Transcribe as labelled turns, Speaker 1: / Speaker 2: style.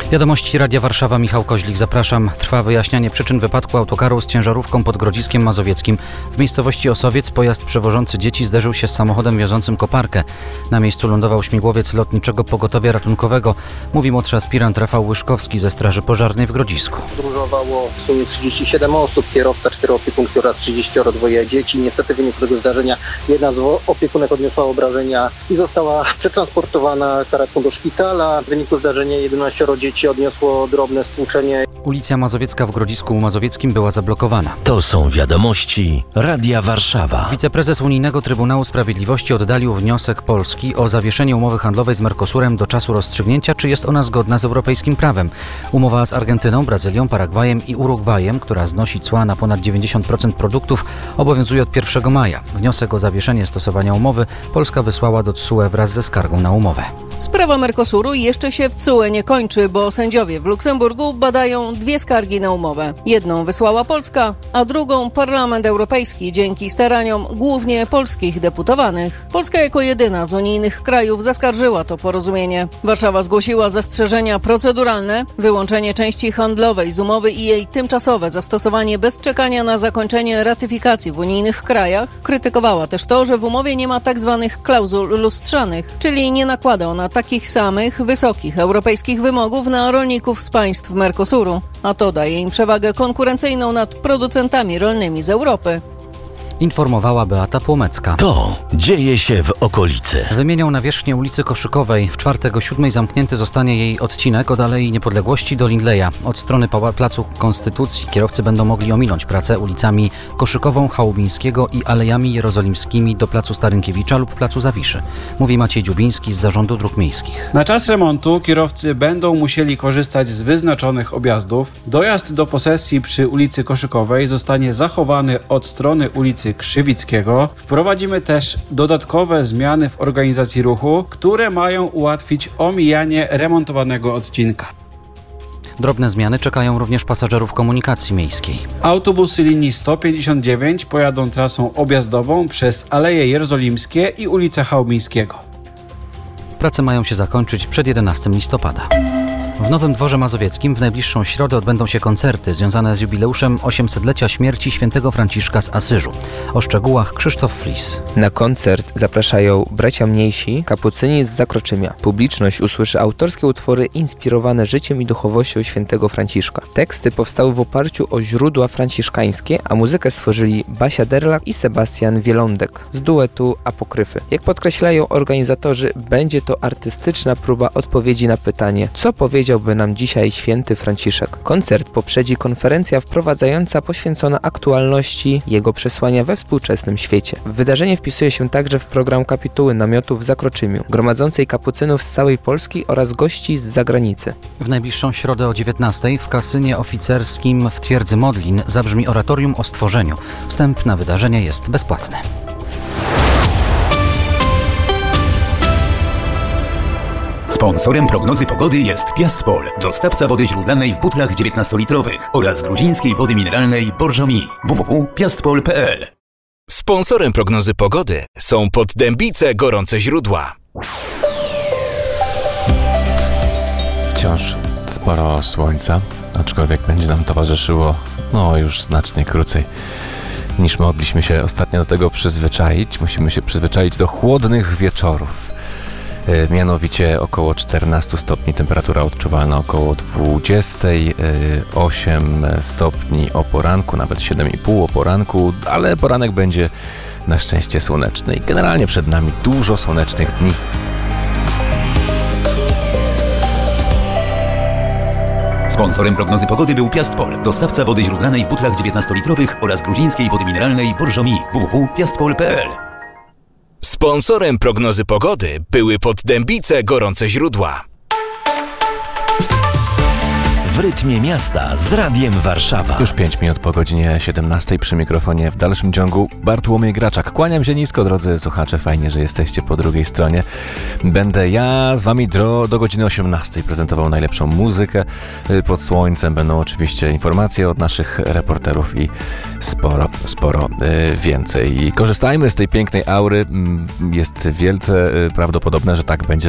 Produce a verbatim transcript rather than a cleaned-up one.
Speaker 1: Wiadomości Radia Warszawa, Michał Koźlik, zapraszam. Trwa wyjaśnianie przyczyn wypadku autokaru z ciężarówką pod Grodziskiem Mazowieckim. W miejscowości Osowiec pojazd przewożący dzieci zderzył się z samochodem wiozącym koparkę. Na miejscu lądował śmigłowiec Lotniczego Pogotowia Ratunkowego, mówi młodszy aspirant Rafał Łyszkowski ze Straży Pożarnej w Grodzisku.
Speaker 2: Podróżowało w sumie trzydzieści siedem osób, kierowca, cztery opiekunki oraz trzydzieści dwoje dzieci. Niestety w wyniku tego zdarzenia jedna z opiekunek odniosła obrażenia i została przetransportowana karetką do szpitala. W wyniku zdarzenia jedenaście dzieci odniosło drobne stłuczenie.
Speaker 1: Ulica Mazowiecka w Grodzisku Mazowieckim była zablokowana.
Speaker 3: To są wiadomości Radia Warszawa.
Speaker 1: Wiceprezes Unijnego Trybunału Sprawiedliwości oddalił wniosek Polski o zawieszenie umowy handlowej z Mercosurem do czasu rozstrzygnięcia, czy jest ona zgodna z europejskim prawem. Umowa z Argentyną, Brazylią, Paragwajem i Urugwajem, która znosi cła na ponad dziewięćdziesiąt procent produktów, obowiązuje od pierwszego maja. Wniosek o zawieszenie stosowania umowy Polska wysłała do T S U E wraz ze skargą na umowę.
Speaker 4: Sprawa Mercosuru jeszcze się w T S U E nie kończy, bo sędziowie w Luksemburgu badają dwie skargi na umowę. Jedną wysłała Polska, a drugą Parlament Europejski dzięki staraniom głównie polskich deputowanych. Polska jako jedyna z unijnych krajów zaskarżyła to porozumienie. Warszawa zgłosiła zastrzeżenia proceduralne, wyłączenie części handlowej z umowy i jej tymczasowe zastosowanie bez czekania na zakończenie ratyfikacji w unijnych krajach. Krytykowała też to, że w umowie nie ma tzw. klauzul lustrzanych, czyli nie nakłada ona takich samych wysokich europejskich wymogów na rolników z państw Mercosuru, a to daje im przewagę konkurencyjną nad producentami rolnymi z Europy.
Speaker 1: Informowała Beata Płomecka.
Speaker 3: To dzieje się w okolicy.
Speaker 1: Wymienią nawierzchnię ulicy Koszykowej. W czwartek o siódmej zamknięty zostanie jej odcinek od Alei Niepodległości do Lindleja. Od strony Placu Konstytucji kierowcy będą mogli ominąć pracę ulicami Koszykową, Chałubińskiego i Alejami Jerozolimskimi do Placu Starynkiewicza lub Placu Zawiszy. Mówi Maciej Dziubiński z Zarządu Dróg Miejskich.
Speaker 5: Na czas remontu kierowcy będą musieli korzystać z wyznaczonych objazdów. Dojazd do posesji przy ulicy Koszykowej zostanie zachowany od strony ulicy Krzywickiego. Wprowadzimy też dodatkowe zmiany w organizacji ruchu, które mają ułatwić omijanie remontowanego odcinka.
Speaker 1: Drobne zmiany czekają również pasażerów komunikacji miejskiej.
Speaker 5: Autobusy linii sto pięćdziesiąt dziewięć pojadą trasą objazdową przez Aleje Jerozolimskie i ulicę Chałubińskiego.
Speaker 1: Prace mają się zakończyć przed jedenastego listopada. W Nowym Dworze Mazowieckim w najbliższą środę odbędą się koncerty związane z jubileuszem osiemsetlecia śmierci świętego Franciszka z Asyżu. O szczegółach Krzysztof Flis.
Speaker 6: Na koncert zapraszają bracia mniejsi, kapucyni z Zakroczymia. Publiczność usłyszy autorskie utwory inspirowane życiem i duchowością świętego Franciszka. Teksty powstały w oparciu o źródła franciszkańskie, a muzykę stworzyli Basia Derlak i Sebastian Wielądek z duetu Apokryfy. Jak podkreślają organizatorzy, będzie to artystyczna próba odpowiedzi na pytanie, co powiedział Powiedziałby nam dzisiaj święty Franciszek. Koncert poprzedzi konferencja wprowadzająca poświęcona aktualności jego przesłania we współczesnym świecie. Wydarzenie wpisuje się także w program kapituły namiotu w Zakroczymiu, gromadzącej kapucynów z całej Polski oraz gości z zagranicy.
Speaker 1: W najbliższą środę o dziewiętnastej w kasynie oficerskim w Twierdzy Modlin zabrzmi oratorium o stworzeniu. Wstęp na wydarzenie jest bezpłatny.
Speaker 7: Sponsorem prognozy pogody jest Piastpol, dostawca wody źródlanej w butlach dziewiętnastolitrowych oraz gruzińskiej wody mineralnej Borżomi. w w w kropka piastpol kropka p l.
Speaker 8: Sponsorem prognozy pogody są Poddębice Gorące Źródła.
Speaker 9: Wciąż sporo słońca, aczkolwiek będzie nam towarzyszyło no już znacznie krócej niż mogliśmy się ostatnio do tego przyzwyczaić. Musimy się przyzwyczaić do chłodnych wieczorów. Mianowicie około czternaście stopni, temperatura odczuwalna około dwadzieścia, osiem stopni o poranku, nawet siedem i pół o poranku, ale poranek będzie na szczęście słoneczny i generalnie przed nami dużo słonecznych dni.
Speaker 7: Sponsorem prognozy pogody był Piastpol, dostawca wody źródlanej w butlach dziewiętnastolitrowych oraz gruzińskiej wody mineralnej Borżomi. w w w kropka piastpol kropka p l.
Speaker 8: Sponsorem prognozy pogody były Poddębice Gorące Źródła.
Speaker 3: W rytmie miasta z Radiem Warszawa.
Speaker 9: Już pięć minut po godzinie siedemnastej przy mikrofonie w dalszym ciągu Bartłomiej Graczak. Kłaniam się nisko, drodzy słuchacze, fajnie, że jesteście po drugiej stronie. Będę ja z wami do, do godziny osiemnastej prezentował najlepszą muzykę pod słońcem. Będą oczywiście informacje od naszych reporterów i sporo, sporo y, więcej. I korzystajmy z tej pięknej aury. Jest wielce prawdopodobne, że tak będzie